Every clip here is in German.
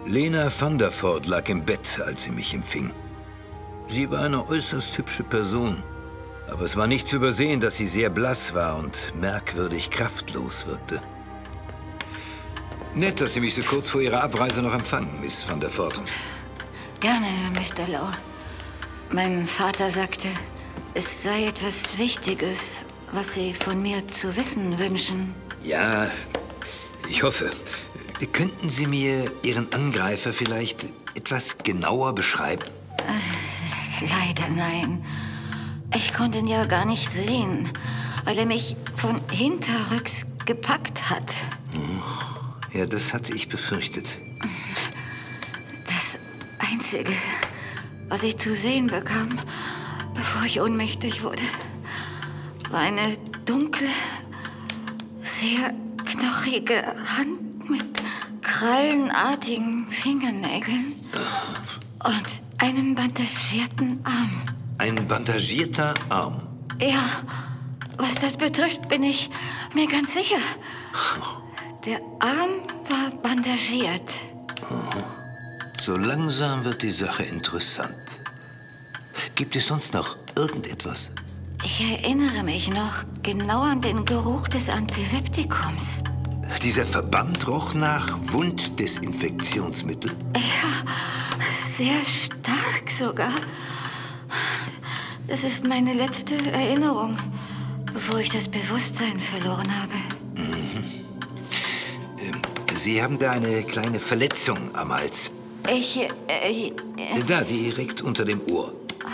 Lena van der Voort lag im Bett, als sie mich empfing. Sie war eine äußerst hübsche Person, aber es war nicht zu übersehen, dass sie sehr blass war und merkwürdig kraftlos wirkte. Nett, dass Sie mich so kurz vor Ihrer Abreise noch empfangen, Miss van der Voort. Gerne, Mr. Lowe. Mein Vater sagte, es sei etwas Wichtiges, was Sie von mir zu wissen wünschen. Ja, ich hoffe. Könnten Sie mir Ihren Angreifer vielleicht etwas genauer beschreiben? Leider nein. Ich konnte ihn ja gar nicht sehen, weil er mich von hinterrücks gepackt hat. Ja, das hatte ich befürchtet. Das Einzige, was ich zu sehen bekam, bevor ich ohnmächtig wurde, war eine dunkle, sehr knochige Hand mit krallenartigen Fingernägeln und einen bandagierten Arm. Ein bandagierter Arm? Ja, was das betrifft, bin ich mir ganz sicher. Der Arm war bandagiert. So langsam wird die Sache interessant. Gibt es sonst noch irgendetwas? Ich erinnere mich noch genau an den Geruch des Antiseptikums. Dieser Verband roch nach Wunddesinfektionsmittel? Ja, sehr stark sogar. Das ist meine letzte Erinnerung, bevor ich das Bewusstsein verloren habe. Sie haben da eine kleine Verletzung am Hals. Da, direkt unter dem Ohr.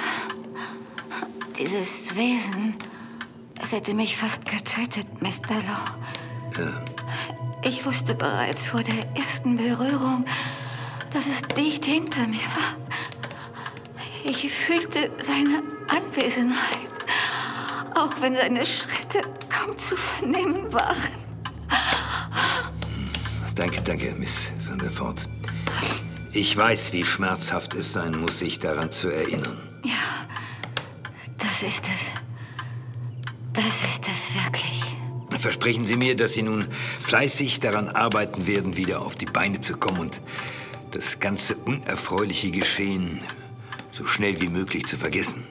Dieses Wesen, es hätte mich fast getötet, Mr. Lowe. Ich wusste bereits vor der ersten Berührung, dass es dicht hinter mir war. Ich fühlte seine Anwesenheit, auch wenn seine Schritte kaum zu vernehmen waren. Danke, Miss van der Voort. Ich weiß, wie schmerzhaft es sein muss, sich daran zu erinnern. Ja, das ist es. Das ist es wirklich. Versprechen Sie mir, dass Sie nun fleißig daran arbeiten werden, wieder auf die Beine zu kommen und das ganze unerfreuliche Geschehen so schnell wie möglich zu vergessen.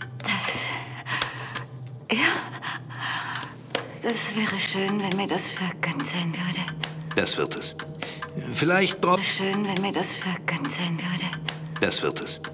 Das wäre schön, wenn mir das vergönnt sein würde. Das wird es. Vielleicht braucht... Schön, wenn mir das vergönnt sein würde. Das wird es.